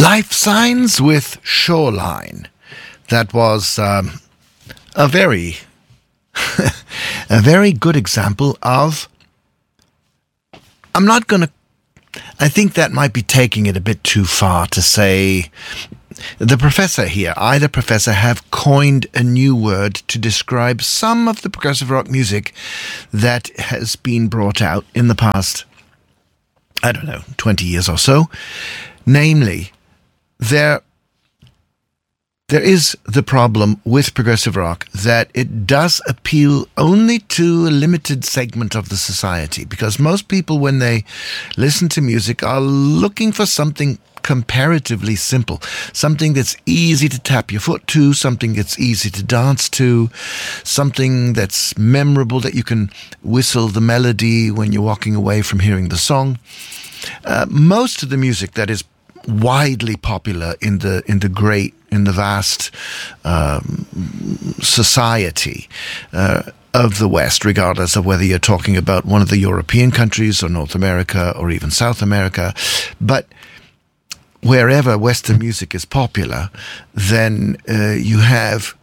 Life Signs with Shoreline. That was a very, a very good example of. I think that might be taking it a bit too far to say. The professor here, either professor, have coined a new word to describe some of the progressive rock music that has been brought out in the past, 20 years or so. Namely, there is the problem with progressive rock that it does appeal only to a limited segment of the society, because most people, when they listen to music, are looking for something comparatively simple, something that's easy to tap your foot to, something that's easy to dance to, something that's memorable, that you can whistle the melody when you're walking away from hearing the song. Most of the music that is widely popular in the vast society of the West, regardless of whether you're talking about one of the European countries or North America or even South America, but wherever Western music is popular, then you have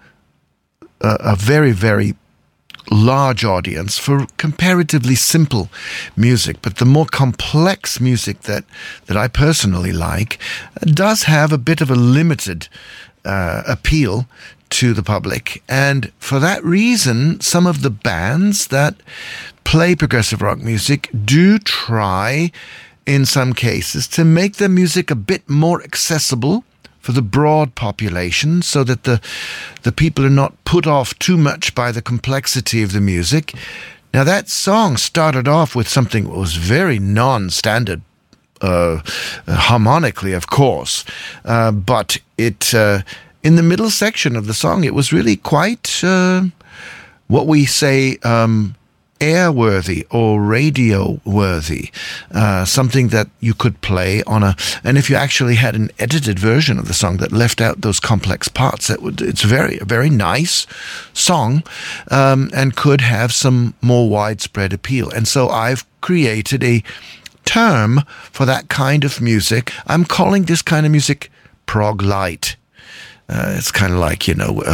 a very, very large audience for comparatively simple music. But the more complex music that I personally like does have a bit of a limited appeal to the public. And for that reason, some of the bands that play progressive rock music do try, in some cases, to make their music a bit more accessible for the broad population, so that the people are not put off too much by the complexity of the music. Now, that song started off with something that was very non-standard, harmonically, of course, but it in the middle section of the song, it was really quite what we say airworthy or radio-worthy, something that you could play on and if you actually had an edited version of the song that left out those complex parts, it's a very nice song, and could have some more widespread appeal. And so I've created a term for that kind of music. I'm calling this kind of music prog light. It's kind of like,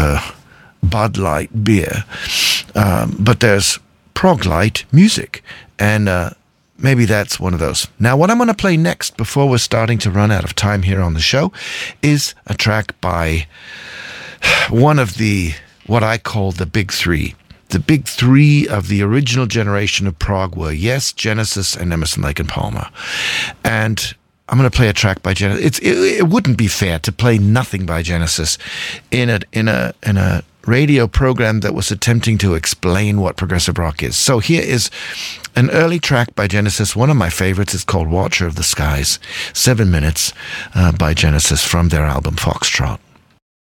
Bud Light beer, but there's prog light music, and maybe that's one of those. Now, what I'm going to play next, before we're starting to run out of time here on the show, is a track by one of what I call the big three. The big three of the original generation of prog were, yes, Genesis and Emerson, Lake and Palmer. And I'm going to play a track by Genesis. It wouldn't be fair to play nothing by Genesis in a radio program that was attempting to explain what progressive rock is. So here is an early track by Genesis. One of my favorites is called Watcher of the Skies. 7 minutes by Genesis from their album Foxtrot.